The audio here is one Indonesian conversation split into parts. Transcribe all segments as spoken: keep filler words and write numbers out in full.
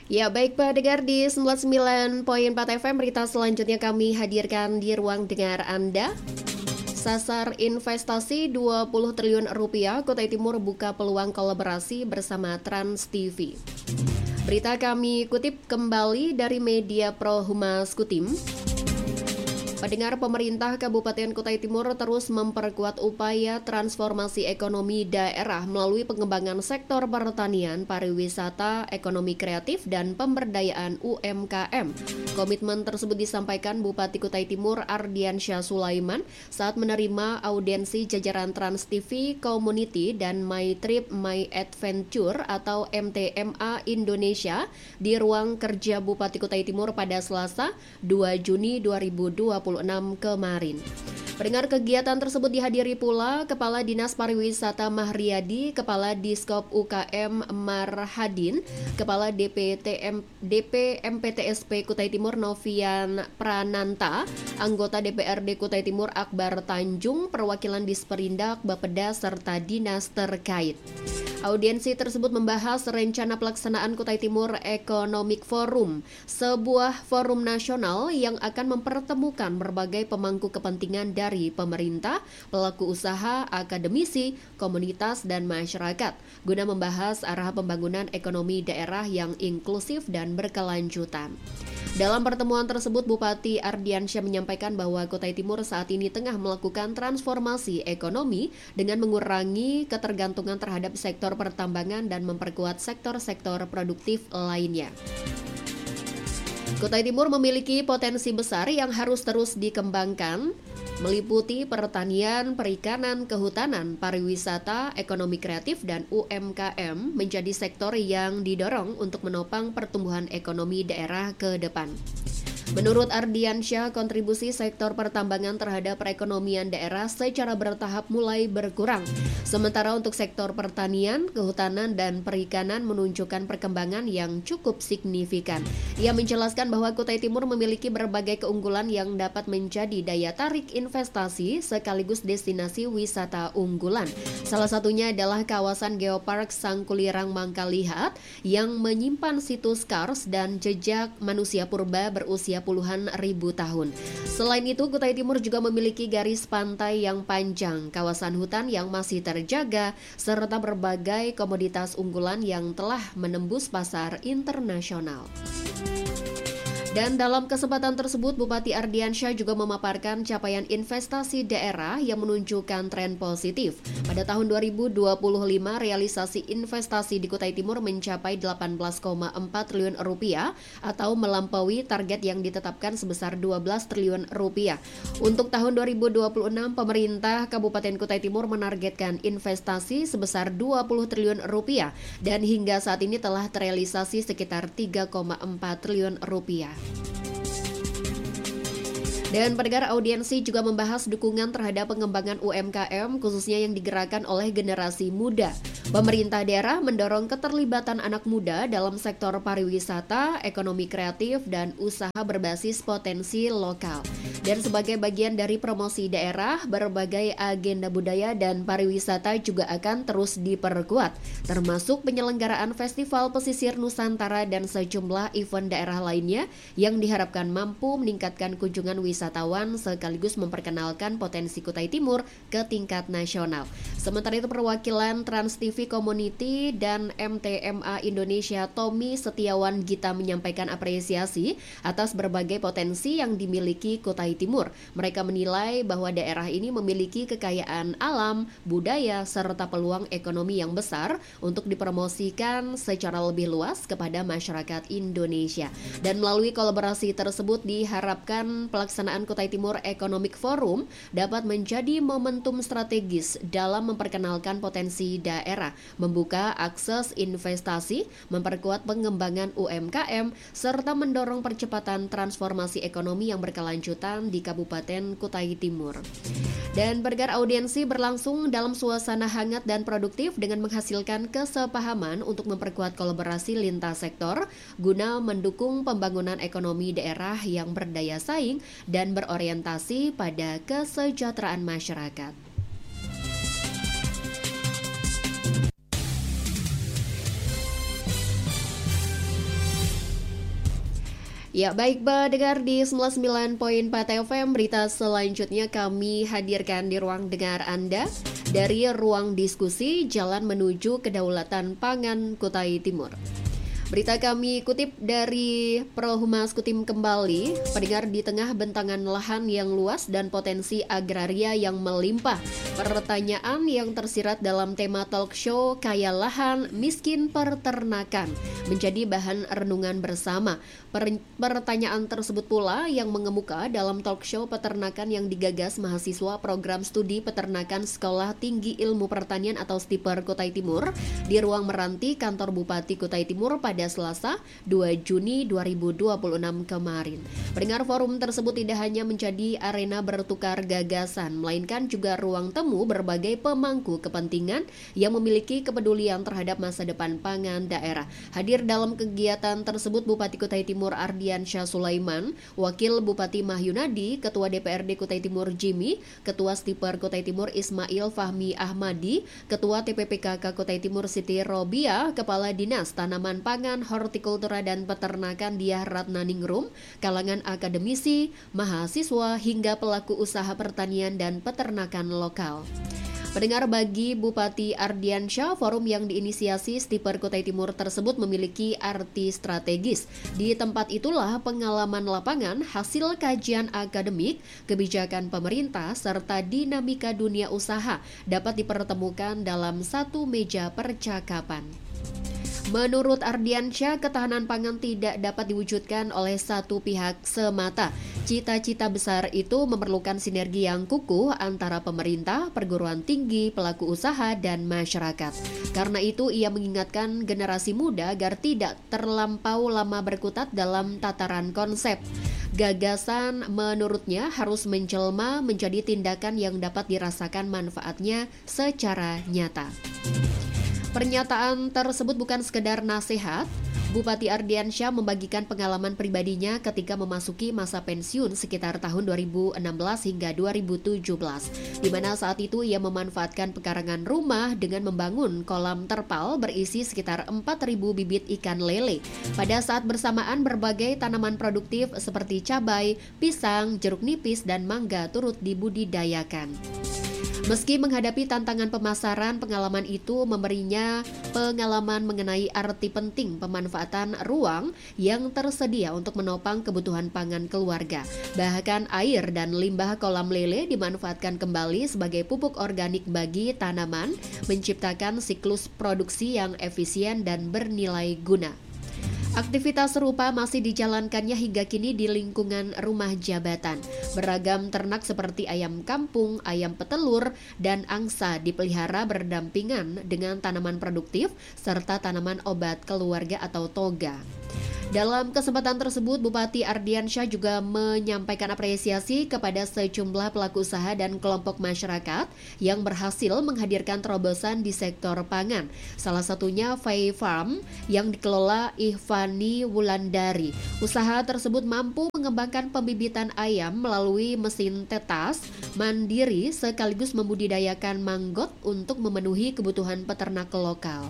Ya baik pendengar di sembilan puluh sembilan koma empat F M, berita selanjutnya kami hadirkan di ruang dengar Anda. Sasar investasi dua puluh triliun rupiah, Kutai Timur buka peluang kolaborasi bersama Trans T V. Berita kami kutip kembali dari media Pro Humas Kutim. Pendengar, pemerintah Kabupaten Kutai Timur terus memperkuat upaya transformasi ekonomi daerah melalui pengembangan sektor pertanian, pariwisata, ekonomi kreatif, dan pemberdayaan U M K M. Komitmen tersebut disampaikan Bupati Kutai Timur Ardiansyah Sulaiman saat menerima audiensi jajaran Trans T V Community dan My Trip My Adventure atau M T M A Indonesia di ruang kerja Bupati Kutai Timur pada Selasa dua Juni dua ribu dua puluh enam kemarin. Pendengar, kegiatan tersebut dihadiri pula Kepala Dinas Pariwisata Mahriyadi, Kepala Diskop U K M Marhadin, Kepala D P T M, D P M P T S P Kutai Timur Novian Prananta, anggota D P R D Kutai Timur Akbar Tanjung, perwakilan Disperindak, Bapeda, serta dinas terkait. Audiensi tersebut membahas rencana pelaksanaan Kutai Timur Economic Forum, sebuah forum nasional yang akan mempertemukan berbagai pemangku kepentingan dari pemerintah, pelaku usaha, akademisi, komunitas, dan masyarakat, guna membahas arah pembangunan ekonomi daerah yang inklusif dan berkelanjutan. Dalam pertemuan tersebut, Bupati Ardiansyah menyampaikan bahwa Kutai Timur saat ini tengah melakukan transformasi ekonomi dengan mengurangi ketergantungan terhadap sektor pertambangan dan memperkuat sektor-sektor produktif lainnya. Kutai Timur memiliki potensi besar yang harus terus dikembangkan, meliputi pertanian, perikanan, kehutanan, pariwisata, ekonomi kreatif, dan U M K M menjadi sektor yang didorong untuk menopang pertumbuhan ekonomi daerah ke depan. Menurut Ardiansyah, kontribusi sektor pertambangan terhadap perekonomian daerah secara bertahap mulai berkurang. Sementara untuk sektor pertanian, kehutanan, dan perikanan menunjukkan perkembangan yang cukup signifikan. Ia menjelaskan bahwa Kutai Timur memiliki berbagai keunggulan yang dapat menjadi daya tarik investasi sekaligus destinasi wisata unggulan. Salah satunya adalah kawasan Geopark Sangkulirang Mangkalihat yang menyimpan situs kars dan jejak manusia purba berusia puluhan ribu tahun. Selain itu, Kutai Timur juga memiliki garis pantai yang panjang, kawasan hutan yang masih terjaga, serta berbagai komoditas unggulan yang telah menembus pasar internasional. Dan dalam kesempatan tersebut, Bupati Ardiansyah juga memaparkan capaian investasi daerah yang menunjukkan tren positif. Pada tahun dua ribu dua puluh lima, realisasi investasi di Kutai Timur mencapai delapan belas koma empat triliun rupiah atau melampaui target yang ditetapkan sebesar dua belas triliun rupiah. Untuk tahun dua ribu dua puluh enam, pemerintah Kabupaten Kutai Timur menargetkan investasi sebesar dua puluh triliun rupiah dan hingga saat ini telah terrealisasi sekitar tiga koma empat triliun rupiah. Dan pendengar, audiensi juga membahas dukungan terhadap pengembangan U M K M khususnya yang digerakkan oleh generasi muda. Pemerintah daerah mendorong keterlibatan anak muda dalam sektor pariwisata, ekonomi kreatif, dan usaha berbasis potensi lokal. Dan sebagai bagian dari promosi daerah, berbagai agenda budaya dan pariwisata juga akan terus diperkuat, termasuk penyelenggaraan Festival Pesisir Nusantara dan sejumlah event daerah lainnya yang diharapkan mampu meningkatkan kunjungan wisatawan sekaligus memperkenalkan potensi Kutai Timur ke tingkat nasional. Sementara itu, perwakilan Trans T V Community dan M T M A Indonesia Tommy Setiawan Gita menyampaikan apresiasi atas berbagai potensi yang dimiliki Kutai Timur. Mereka menilai bahwa daerah ini memiliki kekayaan alam, budaya, serta peluang ekonomi yang besar untuk dipromosikan secara lebih luas kepada masyarakat Indonesia. Dan melalui kolaborasi tersebut diharapkan pelaksanaan Kutai Timur Economic Forum dapat menjadi momentum strategis dalam memperkenalkan potensi daerah, membuka akses investasi, memperkuat pengembangan U M K M, serta mendorong percepatan transformasi ekonomi yang berkelanjutan di Kabupaten Kutai Timur. Dan bergar audiensi berlangsung dalam suasana hangat dan produktif dengan menghasilkan kesepahaman untuk memperkuat kolaborasi lintas sektor guna mendukung pembangunan ekonomi daerah yang berdaya saing dan berorientasi pada kesejahteraan masyarakat. Ya baik pendengar di sembilan puluh sembilan koma empat F M, berita selanjutnya kami hadirkan di ruang dengar Anda dari ruang diskusi Jalan Menuju Kedaulatan Pangan Kutai Timur. Berita kami kutip dari Prohumas Kutim kembali, pendengar di tengah bentangan lahan yang luas dan potensi agraria yang melimpah. Pertanyaan yang tersirat dalam tema talk show Kaya Lahan, Miskin Peternakan menjadi bahan renungan bersama. Per- pertanyaan tersebut pula yang mengemuka dalam talk show peternakan yang digagas mahasiswa program studi peternakan Sekolah Tinggi Ilmu Pertanian atau Stiper Kutai Timur di ruang Meranti kantor Bupati Kutai Timur pada pada Selasa dua Juni dua ribu dua puluh enam kemarin. Pendengar, forum tersebut tidak hanya menjadi arena bertukar gagasan, melainkan juga ruang temu berbagai pemangku kepentingan yang memiliki kepedulian terhadap masa depan pangan daerah. Hadir dalam kegiatan tersebut Bupati Kutai Timur Ardian Syah Sulaiman, Wakil Bupati Mahyunadi, Ketua D P R D Kutai Timur Jimmy, Ketua Stiper Kutai Timur Ismail Fahmi Ahmadi, Ketua T P P K K Kutai Timur Siti Robia, Kepala Dinas Tanaman Pangan, Hortikultura dan Peternakan Diah Ratnaningrum, kalangan akademisi, mahasiswa hingga pelaku usaha pertanian dan peternakan lokal. Pendengar, bagi Bupati Ardiansyah, forum yang diinisiasi Stiper Kutai Timur tersebut memiliki arti strategis. Di tempat itulah pengalaman lapangan, hasil kajian akademik, kebijakan pemerintah, serta dinamika dunia usaha dapat dipertemukan dalam satu meja percakapan. Menurut Ardiansyah, ketahanan pangan tidak dapat diwujudkan oleh satu pihak semata. Cita-cita besar itu memerlukan sinergi yang kukuh antara pemerintah, perguruan tinggi, pelaku usaha, dan masyarakat. Karena itu, ia mengingatkan generasi muda agar tidak terlampau lama berkutat dalam tataran konsep. Gagasan menurutnya harus menjelma menjadi tindakan yang dapat dirasakan manfaatnya secara nyata. Pernyataan tersebut bukan sekedar nasihat. Bupati Ardiansyah membagikan pengalaman pribadinya ketika memasuki masa pensiun sekitar tahun dua ribu enam belas hingga dua ribu tujuh belas, di mana saat itu ia memanfaatkan pekarangan rumah dengan membangun kolam terpal berisi sekitar empat ribu bibit ikan lele. Pada saat bersamaan, berbagai tanaman produktif seperti cabai, pisang, jeruk nipis, dan mangga turut dibudidayakan. Meski menghadapi tantangan pemasaran, pengalaman itu memberinya pengalaman mengenai arti penting pemanfaatan ruang yang tersedia untuk menopang kebutuhan pangan keluarga. Bahkan air dan limbah kolam lele dimanfaatkan kembali sebagai pupuk organik bagi tanaman, menciptakan siklus produksi yang efisien dan bernilai guna. Aktivitas serupa masih dijalankannya hingga kini di lingkungan rumah jabatan. Beragam ternak seperti ayam kampung, ayam petelur, dan angsa dipelihara berdampingan dengan tanaman produktif serta tanaman obat keluarga atau toga. Dalam kesempatan tersebut, Bupati Ardiansyah juga menyampaikan apresiasi kepada sejumlah pelaku usaha dan kelompok masyarakat yang berhasil menghadirkan terobosan di sektor pangan. Salah satunya Fay Farm yang dikelola Ihvani Wulandari. Usaha tersebut mampu mengembangkan pembibitan ayam melalui mesin tetas mandiri sekaligus membudidayakan manggot untuk memenuhi kebutuhan peternak lokal.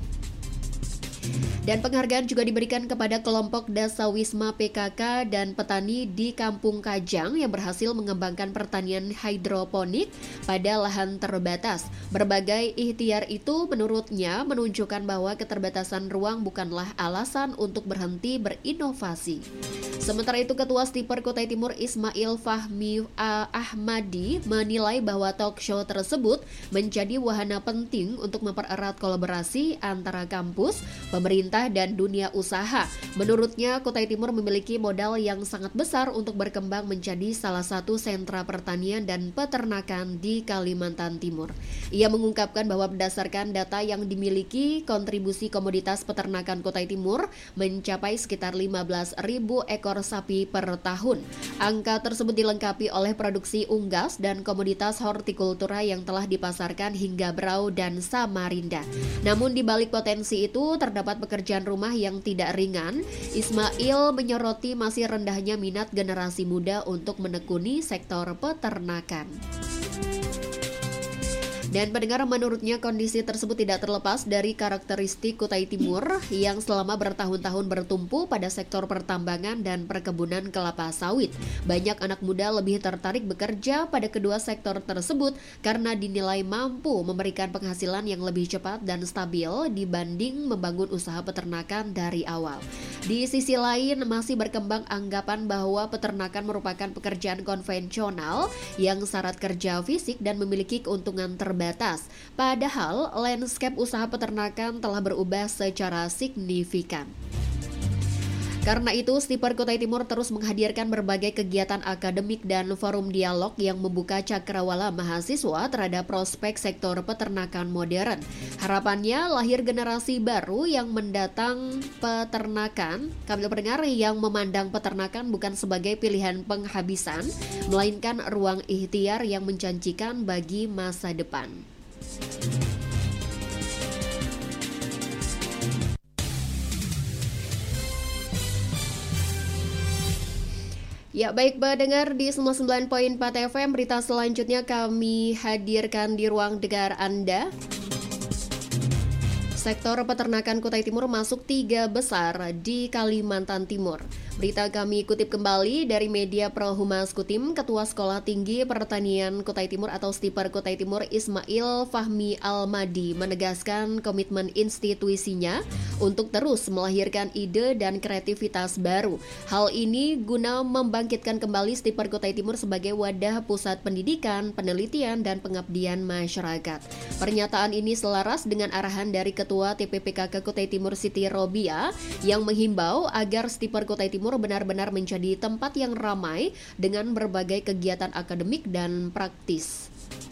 Dan penghargaan juga diberikan kepada kelompok Dasawisma P K K dan petani di Kampung Kajang yang berhasil mengembangkan pertanian hidroponik pada lahan terbatas. Berbagai ikhtiar itu menurutnya menunjukkan bahwa keterbatasan ruang bukanlah alasan untuk berhenti berinovasi. Sementara itu, Ketua Stiper Kutai Timur Ismail Fahmi Ahmadi menilai bahwa talk show tersebut menjadi wahana penting untuk mempererat kolaborasi antara kampus, pemerintah, dan dunia usaha. Menurutnya, Kutai Timur memiliki modal yang sangat besar untuk berkembang menjadi salah satu sentra pertanian dan peternakan di Kalimantan Timur. Ia mengungkapkan bahwa berdasarkan data yang dimiliki, kontribusi komoditas peternakan Kutai Timur mencapai sekitar lima belas ribu ekor sapi per tahun. Angka tersebut dilengkapi oleh produksi unggas dan komoditas hortikultura yang telah dipasarkan hingga Berau dan Samarinda. Namun di balik potensi itu terdapat pekerjaan rumah yang tidak ringan. Ismail menyoroti masih rendahnya minat generasi muda untuk menekuni sektor peternakan. Dan pendengar, menurutnya kondisi tersebut tidak terlepas dari karakteristik Kutai Timur yang selama bertahun-tahun bertumpu pada sektor pertambangan dan perkebunan kelapa sawit. Banyak anak muda lebih tertarik bekerja pada kedua sektor tersebut karena dinilai mampu memberikan penghasilan yang lebih cepat dan stabil dibanding membangun usaha peternakan dari awal. Di sisi lain, masih berkembang anggapan bahwa peternakan merupakan pekerjaan konvensional yang syarat kerja fisik dan memiliki keuntungan terbatas. Batas. Padahal landscape usaha peternakan telah berubah secara signifikan. Karena itu, Stiper Kutai Timur terus menghadirkan berbagai kegiatan akademik dan forum dialog yang membuka cakrawala mahasiswa terhadap prospek sektor peternakan modern. Harapannya lahir generasi baru yang mendatang peternakan, kami pendengar, yang memandang peternakan bukan sebagai pilihan penghabisan, melainkan ruang ikhtiar yang menjanjikan bagi masa depan. Ya, baik pendengar, di sembilan puluh sembilan koma empat F M, berita selanjutnya kami hadirkan di ruang dengar Anda. Sektor peternakan Kutai Timur masuk tiga besar di Kalimantan Timur. Berita kami kutip kembali dari media Pro Humas Kutim. Ketua Sekolah Tinggi Pertanian Kutai Timur atau Stiper Kutai Timur Ismail Fahmi Almadi menegaskan komitmen institusinya untuk terus melahirkan ide dan kreativitas baru. Hal ini guna membangkitkan kembali Stiper Kutai Timur sebagai wadah pusat pendidikan, penelitian, dan pengabdian masyarakat. Pernyataan ini selaras dengan arahan dari Ketua T P P K K Kutai Timur Siti Robia yang menghimbau agar Stiper Kutai Timur benar-benar menjadi tempat yang ramai dengan berbagai kegiatan akademik dan praktis.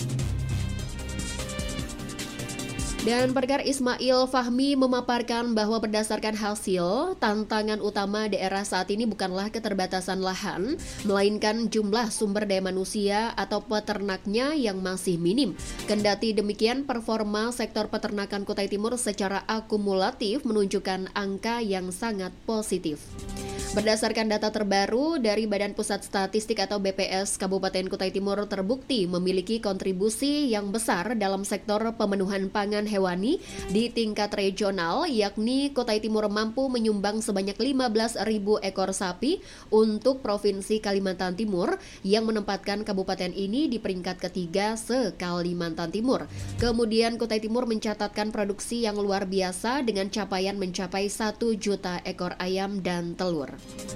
Dan pendengar, Ismail Fahmi memaparkan bahwa berdasarkan hasil, tantangan utama daerah saat ini bukanlah keterbatasan lahan, melainkan jumlah sumber daya manusia atau peternaknya yang masih minim. Kendati demikian, performa sektor peternakan Kutai Timur secara akumulatif menunjukkan angka yang sangat positif. Berdasarkan data terbaru dari Badan Pusat Statistik atau B P S, Kabupaten Kutai Timur terbukti memiliki kontribusi yang besar dalam sektor pemenuhan pangan hewani di tingkat regional, yakni Kutai Timur mampu menyumbang sebanyak lima belas ribu ekor sapi untuk Provinsi Kalimantan Timur yang menempatkan kabupaten ini di peringkat ketiga se-Kalimantan Timur. Kemudian Kutai Timur mencatatkan produksi yang luar biasa dengan capaian mencapai satu juta ekor ayam dan telur.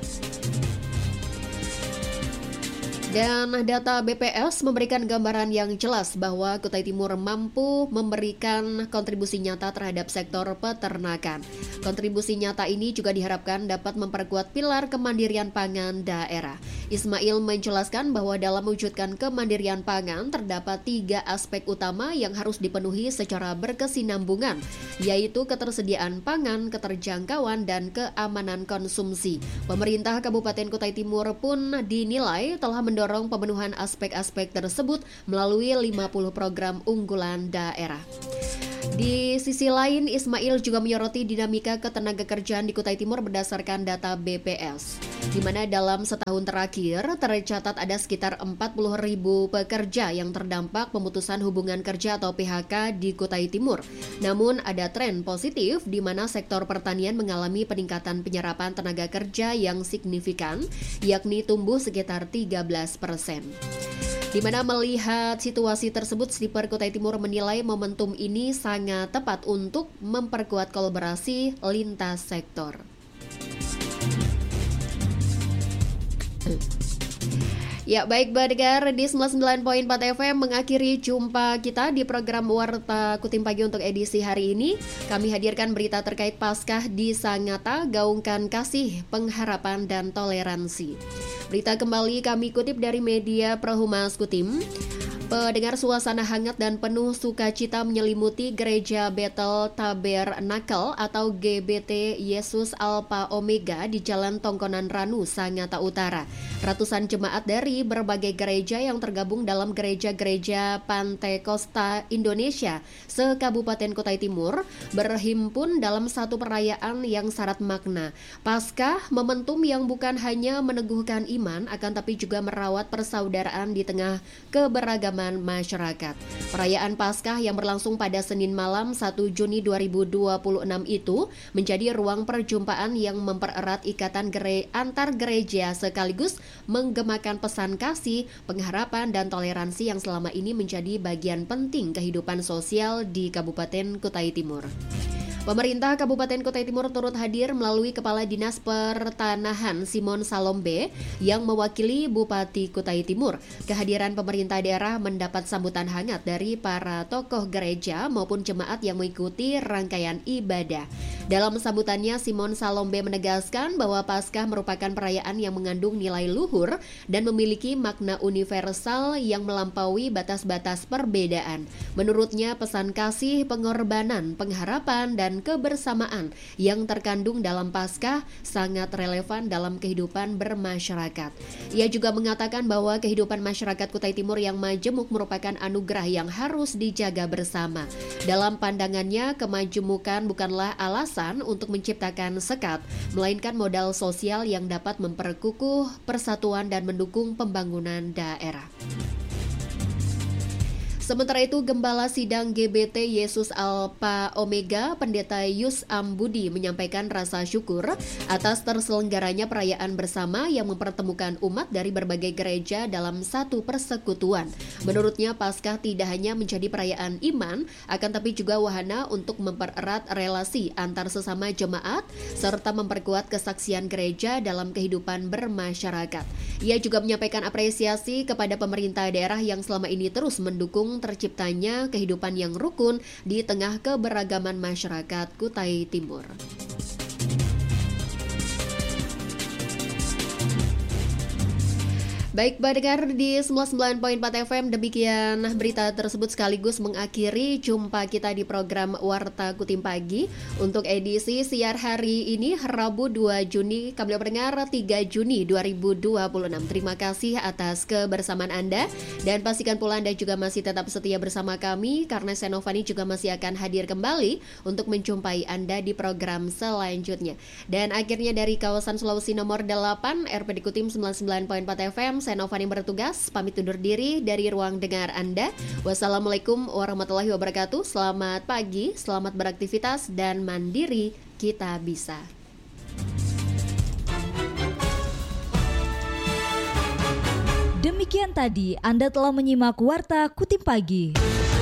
Dan data B P S memberikan gambaran yang jelas bahwa Kutai Timur mampu memberikan kontribusi nyata terhadap sektor peternakan. Kontribusi nyata ini juga diharapkan dapat memperkuat pilar kemandirian pangan daerah. Ismail menjelaskan bahwa dalam mewujudkan kemandirian pangan terdapat tiga aspek utama yang harus dipenuhi secara berkesinambungan, yaitu ketersediaan pangan, keterjangkauan, dan keamanan konsumsi. Pemerintah Kabupaten Kutai Timur pun dinilai telah mendorong pemenuhan aspek-aspek tersebut melalui lima puluh program unggulan daerah. Di sisi lain, Ismail juga menyoroti dinamika ketenagakerjaan di Kutai Timur berdasarkan data B P S, di mana dalam setahun terakhir tercatat ada sekitar empat puluh ribu pekerja yang terdampak pemutusan hubungan kerja atau P H K di Kutai Timur. Namun ada tren positif di mana sektor pertanian mengalami peningkatan penyerapan tenaga kerja yang signifikan, yakni tumbuh sekitar tiga belas persen. Di mana melihat situasi tersebut, Stiper Kutai Timur menilai momentum ini sangat tepat untuk memperkuat kolaborasi lintas sektor. Ya, baik pendengar, di sembilan puluh sembilan koma empat F M mengakhiri jumpa kita di program Warta Kutim Pagi untuk edisi hari ini. Kami hadirkan berita terkait Paskah di Sangatta, gaungkan kasih, pengharapan, dan toleransi. Berita kembali kami kutip dari media Pro Humas Kutim. Pendengar, suasana hangat dan penuh sukacita menyelimuti Gereja Bethel Tabernakel atau G B T Yesus Alpha Omega di Jalan Tongkonan Ranu, Sangatta Utara. Ratusan jemaat dari berbagai gereja yang tergabung dalam gereja-gereja Pantekosta Indonesia se-Kabupaten Kutai Timur berhimpun dalam satu perayaan yang syarat makna. Paskah, momentum yang bukan hanya meneguhkan iman, akan tapi juga merawat persaudaraan di tengah keberagaman keberagaman masyarakat. Perayaan Paskah yang berlangsung pada Senin malam satu Juni dua ribu dua puluh enam itu menjadi ruang perjumpaan yang mempererat ikatan gere- antar gereja sekaligus menggemakan pesan kasih, pengharapan, dan toleransi yang selama ini menjadi bagian penting kehidupan sosial di Kabupaten Kutai Timur. Pemerintah Kabupaten Kutai Timur turut hadir melalui Kepala Dinas Pertanahan Simon Salombe yang mewakili Bupati Kutai Timur. Kehadiran pemerintah daerah mendapat sambutan hangat dari para tokoh gereja maupun jemaat yang mengikuti rangkaian ibadah. Dalam sambutannya, Simon Salombe menegaskan bahwa Paskah merupakan perayaan yang mengandung nilai luhur dan memiliki makna universal yang melampaui batas-batas perbedaan. Menurutnya, pesan kasih, pengorbanan, pengharapan, dan kebersamaan yang terkandung dalam Paskah sangat relevan dalam kehidupan bermasyarakat. Ia juga mengatakan bahwa kehidupan masyarakat Kutai Timur yang majemuk merupakan anugerah yang harus dijaga bersama. Dalam pandangannya, kemajemukan bukanlah alasan untuk menciptakan sekat, melainkan modal sosial yang dapat memperkukuh persatuan dan mendukung pembangunan daerah. Sementara itu, Gembala Sidang G B T Yesus Alpha Omega Pendeta Yus Ambudi menyampaikan rasa syukur atas terselenggaranya perayaan bersama yang mempertemukan umat dari berbagai gereja dalam satu persekutuan. Menurutnya, Paskah tidak hanya menjadi perayaan iman, akan tapi juga wahana untuk mempererat relasi antar sesama jemaat serta memperkuat kesaksian gereja dalam kehidupan bermasyarakat. Ia juga menyampaikan apresiasi kepada pemerintah daerah yang selama ini terus mendukung terciptanya kehidupan yang rukun di tengah keberagaman masyarakat Kutai Timur. Baik, pendengar di sembilan puluh sembilan koma empat F M, demikian berita tersebut sekaligus mengakhiri jumpa kita di program Warta Kutim Pagi untuk edisi siar hari ini Rabu dua Juni, kami pendengar tiga Juni dua ribu dua puluh enam. Terima kasih atas kebersamaan Anda dan pastikan pula Anda juga masih tetap setia bersama kami karena Senovani juga masih akan hadir kembali untuk menjumpai Anda di program selanjutnya. Dan akhirnya dari kawasan Sulawesi nomor delapan R P D Kutim sembilan puluh sembilan koma empat F M, Senovani bertugas, pamit undur diri dari ruang dengar Anda. Wassalamualaikum warahmatullahi wabarakatuh. Selamat pagi, selamat beraktivitas, dan mandiri kita bisa. Demikian tadi Anda telah menyimak Warta Kutim Pagi.